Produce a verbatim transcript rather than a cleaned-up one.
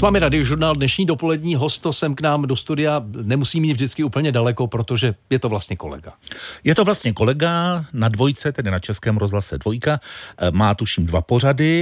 S vámi Radiožurnál, dnešní dopolední host to sem k nám do studia nemusí mít vždycky úplně daleko, protože je to vlastně kolega. Je to vlastně kolega na dvojce, tedy na Českém rozhlase Dvojka. Má tuším dva pořady.